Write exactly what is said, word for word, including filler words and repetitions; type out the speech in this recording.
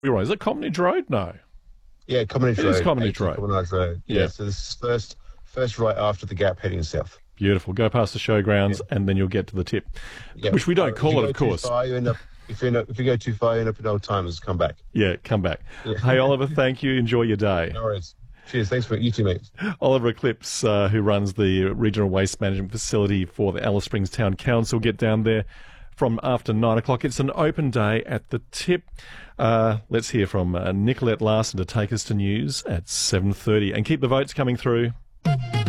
You're right. Is it Commonage Road? No. Yeah, Commonage It Road. is Commonage eighteen Road. Commonage Road. Yeah, Yeah. so this is first, first right after the Gap heading south. Beautiful. Go past the showgrounds Yeah. and then you'll get to the tip, Yeah. which we don't Uh, if call you it, go of course. Too far, you end up, if, you end up, if you go too far, you end up in Old Timers. Come back. Yeah, come back. Yeah. Hey, Oliver, thank you. Enjoy your day. No worries. Cheers. Thanks for you too, mate. Oliver Eclipse, uh, who runs the Regional Waste Management Facility for the Alice Springs Town Council, get down there from after nine o'clock. It's an open day at the tip. Uh, let's hear from uh, Nicolette Larson to take us to news at seven thirty. And keep the votes coming through.